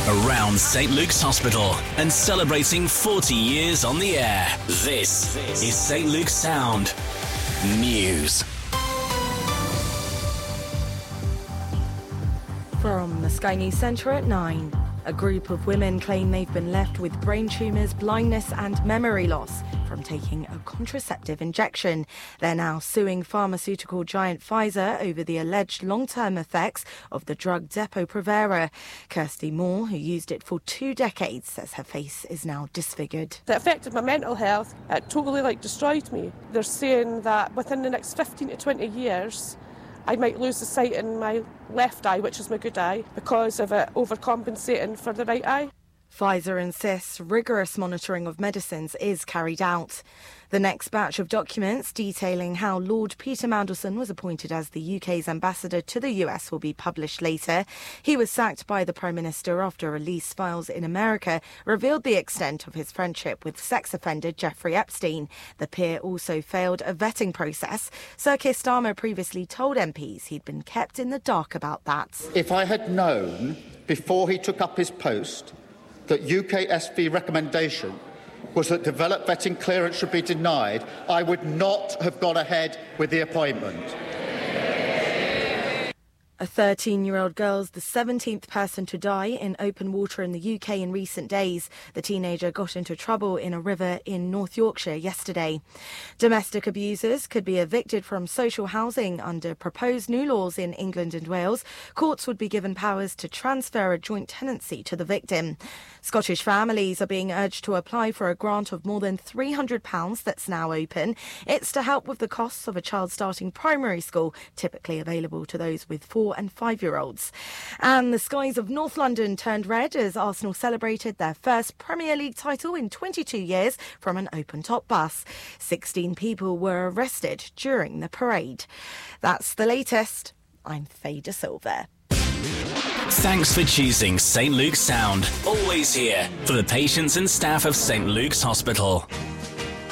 around St Luke's Hospital and celebrating 40 years on the air. This is St Luke's Sound News. From the Sky News Centre at 9. A group of women claim they've been left with brain tumours, blindness and memory loss from taking a contraceptive injection. They're now suing pharmaceutical giant Pfizer over the alleged long-term effects of the drug Depo-Provera. Kirsty Moore, who used it for 2 decades, says her face is now disfigured. It affected my mental health. It totally destroyed me. They're saying that within the next 15 to 20 years, I might lose the sight in my left eye, which is my good eye, because of it overcompensating for the right eye. Pfizer insists rigorous monitoring of medicines is carried out. The next batch of documents detailing how Lord Peter Mandelson was appointed as the UK's ambassador to the US will be published later. He was sacked by the Prime Minister after released files in America revealed the extent of his friendship with sex offender Jeffrey Epstein. The peer also failed a vetting process. Sir Keir Starmer previously told MPs he'd been kept in the dark about that. If I had known before he took up his post that UKSV recommendation was that developed vetting clearance should be denied, I would not have gone ahead with the appointment. A 13-year-old girl's the 17th person to die in open water in the UK in recent days. The teenager got into trouble in a river in North Yorkshire yesterday. Domestic abusers could be evicted from social housing under proposed new laws in England and Wales. Courts would be given powers to transfer a joint tenancy to the victim. Scottish families are being urged to apply for a grant of more than £300 that's now open. It's to help with the costs of a child starting primary school, typically available to those with 4 and 5-year-olds. And the skies of North London turned red as Arsenal celebrated their first Premier League title in 22 years from an open-top bus. 16 people were arrested during the parade. That's the latest. I'm Faye De Silva. Thanks for choosing St Luke's Sound. Always here for the patients and staff of St Luke's Hospital.